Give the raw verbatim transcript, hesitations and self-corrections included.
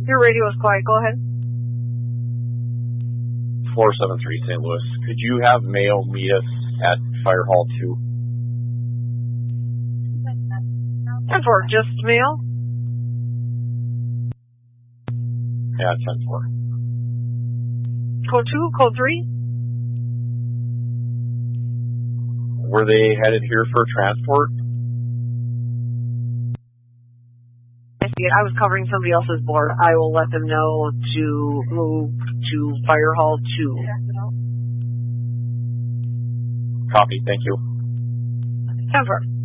Your radio is quiet. Go ahead. four seven three Saint Louis. Could you have Mayo meet us at Fire Hall two? ten four, just Mayo? Yeah, ten four. Code two, code three? Were they headed here for transport? I was covering somebody else's board. I will let them know to move to Fire Hall two. Copy, thank you. ten four.